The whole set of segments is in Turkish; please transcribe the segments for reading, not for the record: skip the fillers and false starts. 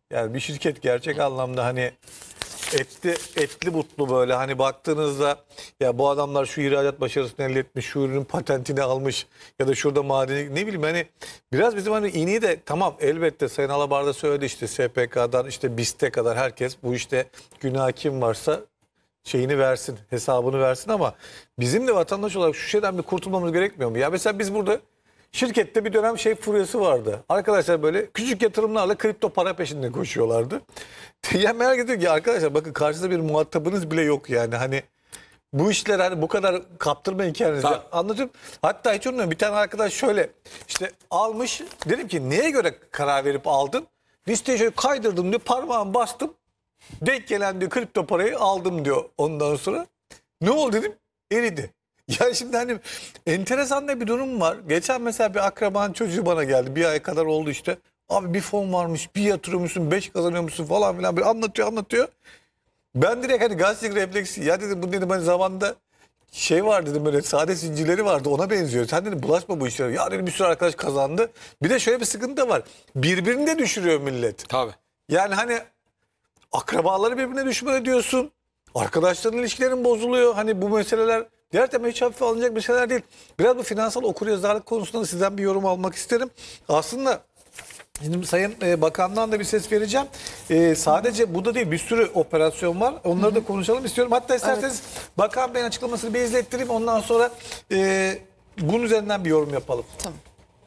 Yani bir şirket gerçek anlamda hani etli butlu böyle hani baktığınızda ya bu adamlar şu ihracat başarısını elde etmiş, şu ürünün patentini almış ya da şurada madeni ne bileyim hani biraz bizim hani iğneyi de tamam elbette Sayın Alabar da söyledi işte SPK'dan işte BIST'e kadar herkes bu işte günah kim varsa şeyini versin, hesabını versin ama bizim de vatandaş olarak şu şeyden bir kurtulmamız gerekmiyor mu? Ya mesela biz burada şirkette bir dönem şey furyası vardı. Arkadaşlar böyle küçük yatırımlarla kripto para peşinde koşuyorlardı. Yani merak ediyorum ki arkadaşlar bakın karşınızda bir muhatabınız bile yok yani hani bu işler hani bu kadar kaptırmayın kendinizi. Anlatıyorum. Hatta hiç unutmuyorum bir tane arkadaş şöyle işte almış dedim ki neye göre karar verip aldın? Listeyi şöyle kaydırdım diyor parmağımı bastım. Denk gelen diyor kripto parayı aldım diyor ondan sonra. Ne oldu dedim eridi. Ya şimdi hani enteresan da bir durum var. Geçen mesela bir akrabanın çocuğu bana geldi. Bir ay kadar oldu işte. Abi bir fon varmış, bir yatırıyormuşsun, 5 kazanıyormuşsun falan filan. Böyle anlatıyor. Ben direkt hani gazetecilik refleksi. Ya dedim bu dedim hani zamanında şey var dedim böyle sade zincirleri vardı ona benziyor. Sen dedim bulaşma bu işlere. Ya dedim bir sürü arkadaş kazandı. Bir de şöyle bir sıkıntı da var. Birbirini de düşürüyor millet. Tabii. Yani hani akrabaları birbirine düşman ediyorsun. Arkadaşların ilişkilerin bozuluyor. Hani bu meseleler gerçekten hiç hafife alınacak meseleler değil. Biraz bu finansal okuryazarlık konusunda da sizden bir yorum almak isterim. Aslında şimdi Sayın Bakan'dan da bir ses vereceğim. Sadece bu da değil bir sürü operasyon var. Onları da konuşalım istiyorum. Hatta isterseniz Bakan Bey'in açıklamasını bir izlettireyim. Ondan sonra bunun üzerinden bir yorum yapalım. Tamam.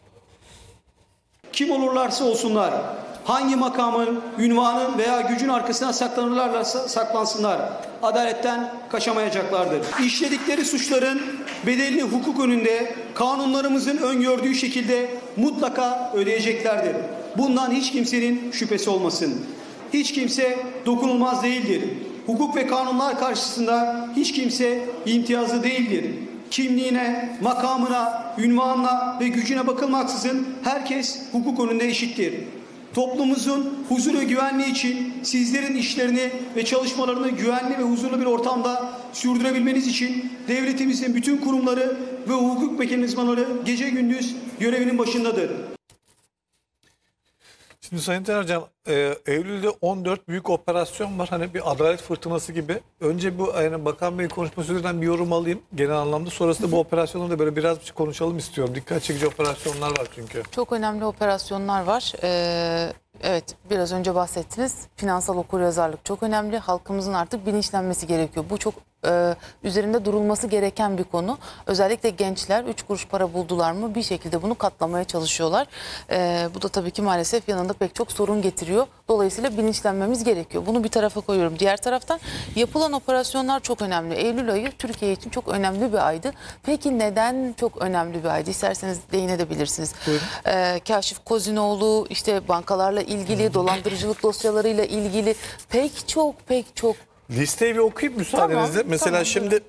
Kim olurlarsa olsunlar, hangi makamın, ünvanın veya gücün arkasına saklanırlarsa saklansınlar, adaletten kaçamayacaklardır. İşledikleri suçların bedelini hukuk önünde kanunlarımızın öngördüğü şekilde mutlaka ödeyeceklerdir. Bundan hiç kimsenin şüphesi olmasın. Hiç kimse dokunulmaz değildir. Hukuk ve kanunlar karşısında hiç kimse imtiyazlı değildir. Kimliğine, makamına, ünvanına ve gücüne bakılmaksızın herkes hukuk önünde eşittir. Toplumumuzun huzur ve güvenliği için sizlerin işlerini ve çalışmalarını güvenli ve huzurlu bir ortamda sürdürebilmeniz için devletimizin bütün kurumları ve hukuk mekanizmaları gece gündüz görevinin başındadır. Şimdi Sayın Taner Hocam, Eylül'de 14 büyük operasyon var. Hani bir adalet fırtınası gibi. Önce bu yani Bakan Bey'in konuşması üzerinden bir yorum alayım genel anlamda. Sonrasında bu operasyonları da böyle biraz bir şey konuşalım istiyorum. Dikkat çekici operasyonlar var çünkü. Çok önemli operasyonlar var. Evet, biraz önce bahsettiniz. Finansal okuryazarlık çok önemli. Halkımızın artık bilinçlenmesi gerekiyor. Bu çok üzerinde durulması gereken bir konu. Özellikle gençler 3 kuruş para buldular mı bir şekilde bunu katlamaya çalışıyorlar. Bu da tabii ki maalesef yanında pek çok sorun getiriyor. Dolayısıyla bilinçlenmemiz gerekiyor. Bunu bir tarafa koyuyorum. Diğer taraftan yapılan operasyonlar çok önemli. Eylül ayı Türkiye için çok önemli bir aydı. Peki neden çok önemli bir aydı? İsterseniz değinebilirsiniz. Kaşif Kozinoğlu, işte bankalarla ilgili, dolandırıcılık dosyalarıyla ilgili pek çok Listeyi bir okuyayım müsaadenizle. Tamam, Mesela tamam, şimdi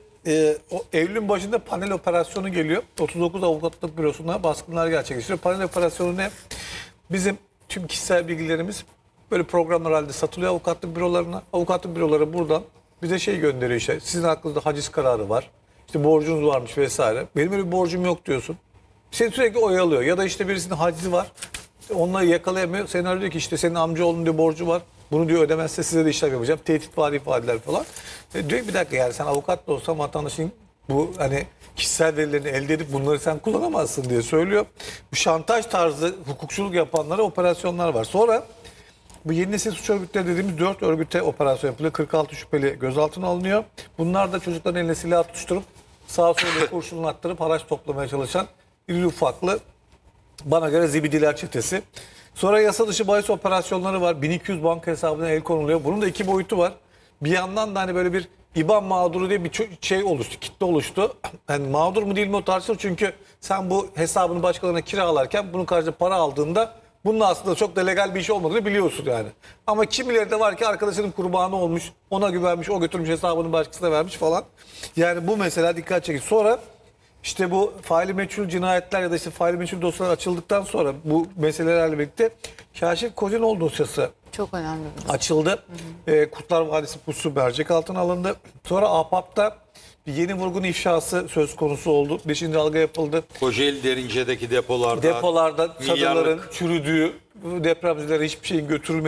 o Eylül'ün başında panel operasyonu geliyor. 39 avukatlık bürosuna baskınlar gerçekleştiriyor. Panel operasyonu ne? Bizim tüm kişisel bilgilerimiz böyle programlar halinde satılıyor avukatlık bürolarına. Avukatlık büroları buradan bize şey gönderiyor işte. Sizin hakkınızda haciz kararı var. İşte borcunuz varmış vesaire. Benim öyle bir borcum yok diyorsun. Seni sürekli oyalıyor. Ya da işte birisinin hacizi var. Onları yakalayamıyor. Senaryo diyor ki işte senin amcaoğlunun diyor borcu var. Bunu diyor ödemezse size de işlem yapacağım. Tehditvari ifadeler falan. Diyor bir dakika yani sen avukat da olsan vatandaşın bu hani kişisel verilerini elde edip bunları sen kullanamazsın diye söylüyor. Bu şantaj tarzı hukukçuluk yapanlara operasyonlar var. Sonra bu yeni nesil suç örgütleri dediğimiz 4 örgüte operasyon yapılıyor. 46 şüpheli gözaltına alınıyor. Bunlar da çocukların eline silah tutuşturup sağa sola kurşunla attırıp haraç toplamaya çalışan iri ufaklı bana göre zibidiler çetesi. Sonra yasa dışı bahis operasyonları var. 1200 banka hesabına el konuluyor. Bunun da iki boyutu var. Bir yandan da hani böyle bir İBAN mağduru diye bir şey oluştu, kitle oluştu. Yani mağdur mu değil mi o tartışılır. Çünkü sen bu hesabını başkalarına kiralarken bunun karşılığında para aldığında bunun aslında çok da legal bir iş olmadığını biliyorsun yani. Ama kimileri de var ki arkadaşının kurbanı olmuş, ona güvenmiş, o götürmüş hesabını başkasına vermiş falan. Yani bu mesela dikkat çekici. Sonra İşte bu faili meçhul cinayetler ya da işte faili meçhul dosyalar açıldıktan sonra bu meselelerle birlikte Kaşif Kozinoğlu dosyası çok önemli bir dosya. açıldı. Kurtlar Vadisi pusu mercek altına alındı. Sonra APAP'ta bir yeni vurgun ifşası söz konusu oldu. 5. dalga yapıldı. Kocaeli Derince'deki depolarda Depolarda çadırların milyarlık çürüdüğü, depremzilere hiçbir şeyin götürülmediği